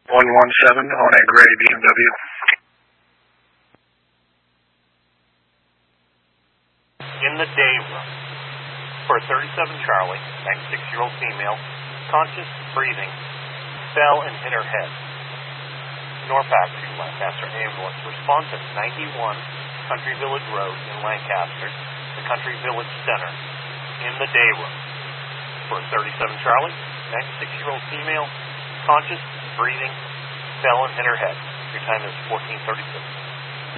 117 on a gray BMW. In the day room for 37 Charlie, 96-year-old female, conscious, breathing, fell and hit her head. Norpac to Lancaster ambulance. Response at 91 Country Village Road in Lancaster, the Country Village Center. In the day room for 37 Charlie, 96-year-old female, conscious, breathing, fell and hit her head. Your time is 14:36.